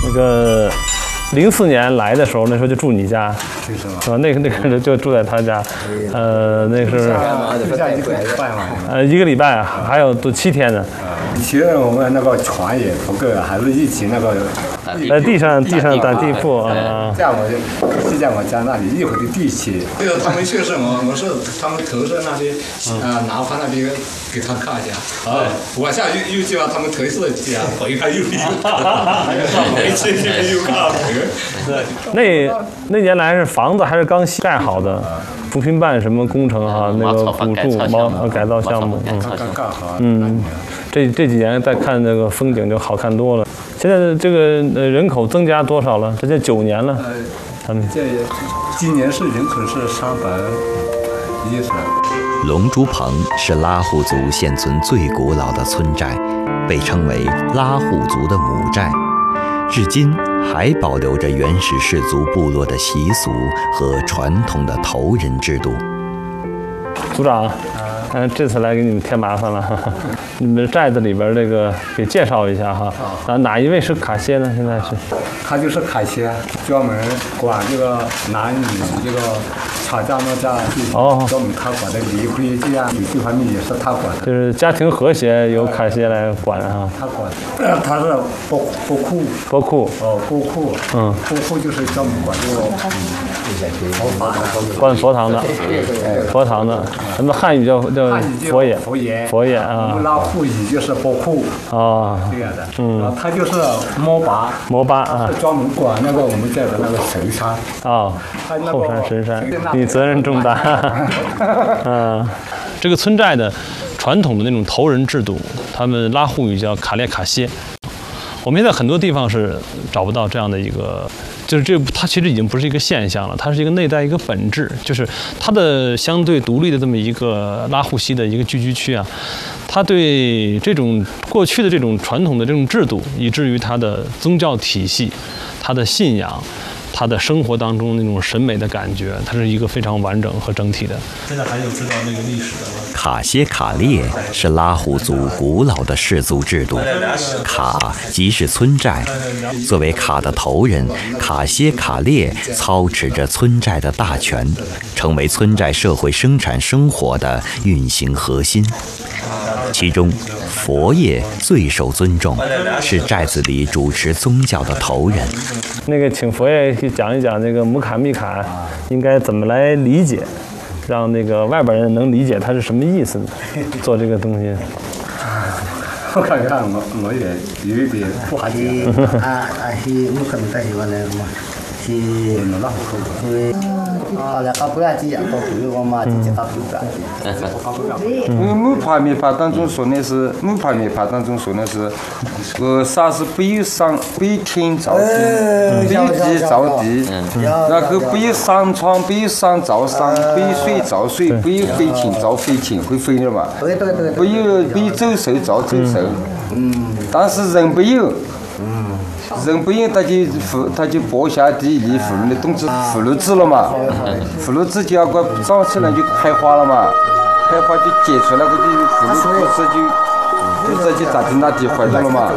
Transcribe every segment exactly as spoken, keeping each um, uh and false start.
那个零四年来的时候，那时候就住你家， 是吗？ 是吧？那个那个人就住在他家，呃，那是住下一个礼拜嘛。 呃一个礼拜啊，还有都七天呢。 以前我们那个床也不够，还是一起那个在地上地上打地铺啊。 在我就在我家那里一会儿就地起。 这个他们去世，我我是他们投射那边啊，拿他那边给他看一下。啊，往下又又叫他们投射一下，回来又又看，回去又看。 那那年来是房子还是刚盖好的，扶贫办什么工程哈，那个补助毛改造项目，嗯嗯，这这几年再看那个风景就好看多了。现在这个呃人口增加多少了？这这九年了，他们这今年是人口是三百一十。 龙珠棚是拉祜族现存最古老的村寨，被称为拉祜族的母寨。至今还保留着原始氏族部落的习俗和传统的头人制度。 组长，嗯、呃，这次来给你们添麻烦了，哈哈，你们寨子里边这个给介绍一下哈。啊，哪一位是卡歇呢？现在是？ 他就是卡歇，专门管这个男女这个吵架闹架，哦，专门他管的离婚这样，有这方面也是他管的。 就是家庭和谐由卡歇来管哈。 他管，呃，他是包包库。 包库。 哦，包库。嗯。包库就是专门管这个佛法的。 管佛堂的。佛堂的，咱们汉语叫叫佛爷。 佛爷。 佛爷啊。 我们拉祜语就是包库。 哦。 这样的。嗯。他就是摩巴。 摩巴啊。 专门管那个我们这的那个神山。 哦。后山神山。你责任重大。嗯，这个村寨的传统的那种头人制度，他们拉祜语叫卡列卡歇。我们现在很多地方是找不到这样的一个，就是这它其实已经不是一个现象了，它是一个内在一个本质，就是它的相对独立的这么一个拉祜西的一个聚居区啊，它对这种过去的这种传统的这种制度，以至于它的宗教体系、它的信仰。他的生活当中那种审美的感觉，它是一个非常完整和整体的。现在还有知道那个历史的吗？ 卡歇卡列是拉祜族古老的氏族制度，卡即是村寨。作为卡的头人，卡歇卡列操持着村寨的大权，成为村寨社会生产生活的运行核心。其中，佛爷最受尊重，是寨子里主持宗教的头人。 那个，请佛爷去讲一讲这个姆卡密卡应该怎么来理解，让那个外边人能理解它是什么意思呢？做这个东西。 我感觉我我也有一点不好讲。啊啊，是姆卡密卡是话呢嘛？是那拉祜族。啊，那不要紧，不会我嘛，直接打不了。 嗯，木帕密法当中说的是木帕密法当中说的是，呃，啥是不有上不有天造地，不有地造地，然后不有上床，不有上造上，不有水造水，不有飞禽造飞禽，会飞的嘛？ 对对对。 不有不有走兽造走兽，嗯，但是人不有。人不用，他就妇，他就剥下地里妇女的东西，妇女子了嘛，妇女子就要个长起来就开花了嘛，开花就结出来，个就妇女骨子就就这就扎进那地怀着了嘛。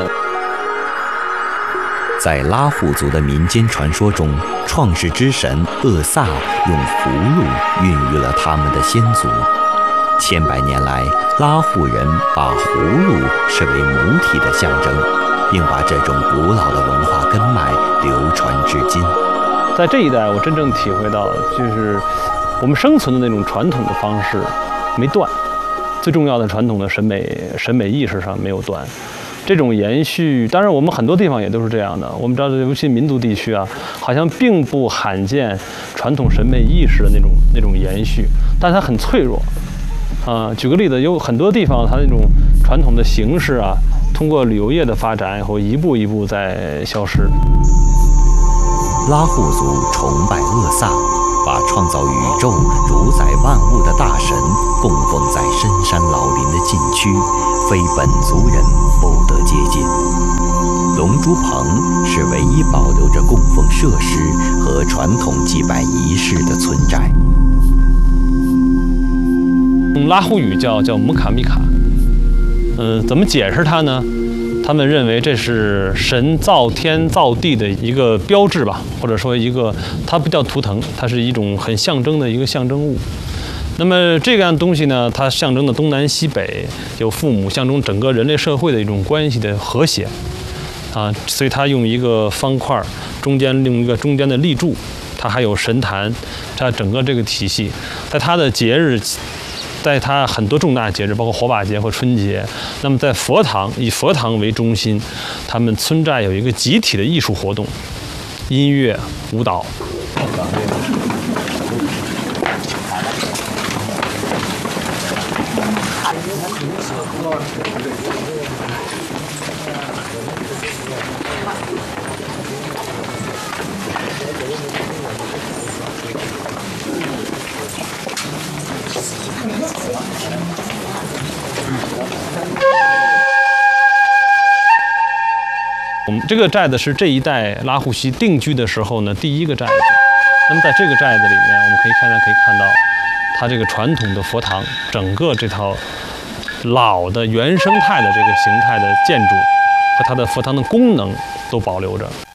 在拉祜族的民间传说中，创世之神厄萨用葫芦孕育了他们的先祖。千百年来，拉祜人把葫芦视为母体的象征。并把这种古老的文化根脉流传至今。 在这一代，我真正体会到，就是我们生存的那种传统的方式没断，最重要的传统的审美审美意识上没有断。这种延续，当然我们很多地方也都是这样的。我们知道，尤其民族地区啊，好像并不罕见传统审美意识的那种那种延续，但它很脆弱。啊、呃，举个例子，有很多地方它那种传统的形式啊。通过旅游业的发展以后，一步一步在消失。 拉祜族崇拜厄萨，把创造宇宙、主宰万物的大神供奉在深山老林的禁区，非本族人不得接近。龙珠棚是唯一保留着供奉设施和传统祭拜仪式的村寨。 拉祜语叫叫姆卡密卡。嗯、呃，怎么解释它呢？ 他们认为这是神造天造地的一个标志吧，或者说一个，它不叫图腾，它是一种很象征的一个象征物。那么这样东西呢，它象征的东南西北有父母，象征整个人类社会的一种关系的和谐啊，所以它用一个方块，中间用一个中间的立柱，它还有神坛，它整个这个体系，在它的节日。在它很多重大节日，包括火把节或春节，那么在佛堂以佛堂为中心，他们村寨有一个集体的艺术活动，音乐、舞蹈。我们这个寨子是这一代拉祜西定居的时候呢第一个寨子。那么在这个寨子里面，我们可以看到可以看到它这个传统的佛堂，整个这套老的原生态的这个形态的建筑和它的佛堂的功能都保留着。